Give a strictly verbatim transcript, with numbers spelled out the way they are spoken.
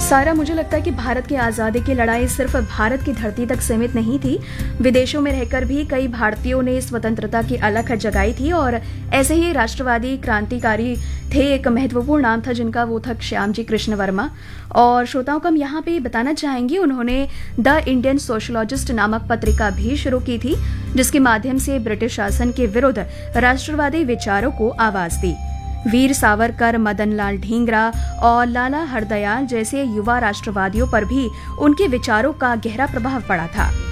सारा, मुझे लगता है कि भारत की आज़ादी की लड़ाई सिर्फ भारत की धरती तक सीमित नहीं थी। विदेशों में रहकर भी कई भारतीयों ने स्वतंत्रता की अलख जगाई थी और ऐसे ही राष्ट्रवादी क्रांतिकारी थे। एक महत्वपूर्ण नाम था जिनका, वो था श्यामजी कृष्ण वर्मा। और श्रोताओं को हम यहाँ पे बताना चाहेंगे, उन्होंने द इंडियन सोशलॉजिस्ट नामक पत्रिका भी शुरू की थी, जिसके माध्यम से ब्रिटिश शासन के विरुद्ध राष्ट्रवादी विचारों को आवाज दी। वीर सावरकर, मदन लाल ढींगरा और लाला हरदयाल जैसे युवा राष्ट्रवादियों पर भी उनके विचारों का गहरा प्रभाव पड़ा था।